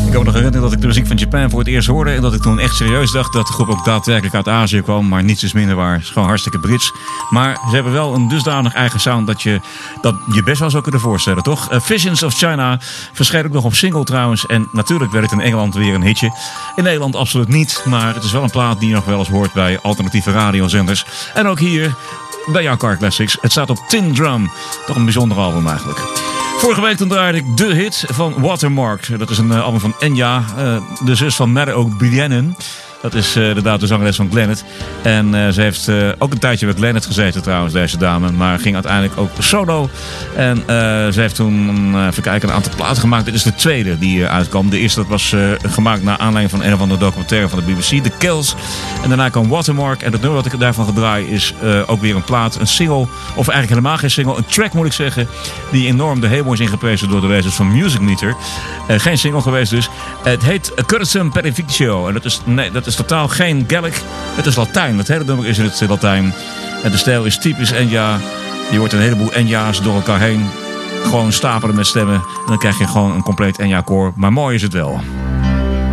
Ik kan me nog herinneren dat ik de muziek van Japan voor het eerst hoorde. En dat ik toen echt serieus dacht dat de groep ook daadwerkelijk uit Azië kwam. Maar niets is minder waar. Het is gewoon hartstikke Brits. Maar ze hebben wel een dusdanig eigen sound dat je best wel zou kunnen voorstellen, toch? Visions of China verscheen ook nog op single trouwens. En natuurlijk werd het in Engeland weer een hitje. In Nederland absoluut niet. Maar het is wel een plaat die je nog wel eens hoort bij alternatieve radiozenders. En ook hier bij jouw Car Classics. Het staat op Tin Drum. Toch een bijzonder album eigenlijk. Vorige week toen draaide ik de hit van Watermark. Dat is een album van Enya, de zus van Mary O'Brien. Dat is inderdaad de zangeres van Glennet. En ze heeft ook een tijdje bij Glennet gezeten trouwens, deze dame. Maar ging uiteindelijk ook solo. En ze heeft toen, even kijken, een aantal platen gemaakt. Dit is de tweede die uitkwam. De eerste dat was gemaakt naar aanleiding van een of andere documentaire van de BBC. The Kills. En daarna kwam Watermark. En het nummer wat ik daarvan gedraai is ook weer een plaat. Een single, of eigenlijk helemaal geen single. Een track moet ik zeggen. Die enorm de hemel is ingeprezen door de lezers van Music Meter. Geen single geweest dus. Het heet Cursum Perifictio. En dat is totaal geen Gaelic. Het is Latijn. Het hele nummer is in het Latijn. En de stijl is typisch Enya. Je hoort een heleboel Enya's door elkaar heen. Gewoon stapelen met stemmen. En dan krijg je gewoon een compleet Enya-koor. Maar mooi is het wel.